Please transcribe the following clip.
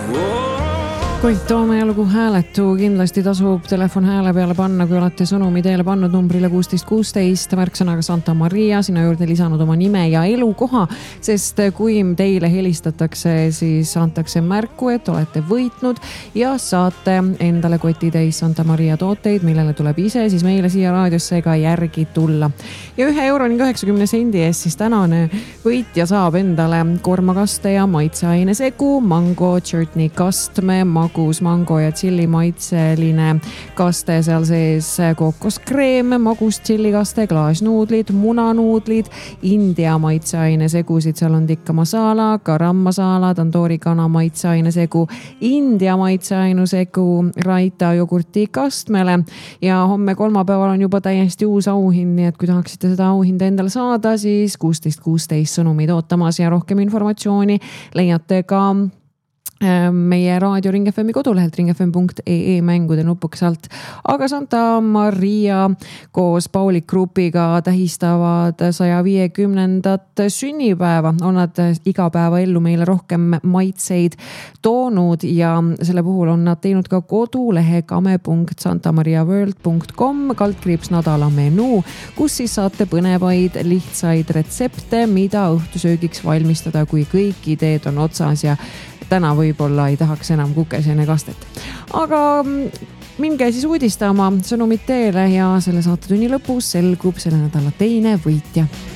Koit Toome ja lugu Hääletu kindlasti tasub telefon hääle peale panna, kui olete sõnumi teele pannud numbrile 1616 märksõnaga Santa Maria, sinna juurde lisanud oma nime ja elukoha, sest kui teile helistatakse, siis antakse märku, et olete võitnud ja saate endale kotitäis Santa Maria tooteid, millele tuleb ise siis meile siia raadiosse ka järgi tulla. Ja 1 euro ning 90 sendi eest siis tänane võitja saab endale kormakaste ja maitseaine segu, mango, chutney kastme, magus mango ja tšilli maitseline kaste, seal sees kokoskreem, magus tšillikaste, klaasnuudlid, munanuudlid, India maitseaine segusid, seal on tikka masala, garam masala, tandoori kana maitseaine segu, India maitseaine segu, raita jogurti kastmele ja homme kolmapäeval on juba täiesti uus auhind, nii et kui tahaksite seda auhinda endale saada, siis 1616 sõnumid ootamas ja rohkem informatsiooni leiate ka meie raadio Ring FM kodulehelt ringfm.ee mängude nupukes alt. Aga Santa Maria koos Paulik Grupiga tähistavad 150. sünnipäeva. On nad iga päeva ellu meile rohkem maitseid toonud ja selle puhul on nad teinud ka kodulehe kame.santamariaworld.com /nädala menuu, kus siis saate põnevaid lihtsaid retsepte, mida õhtusöögiks valmistada, kui kõik ideed on otsas ja täna võib-olla ei tahaks enam kukesene kastet. Aga minge siis uudistama sõnumid teele ja selle saatetunni lõpus selgub selle nädala teine võitja.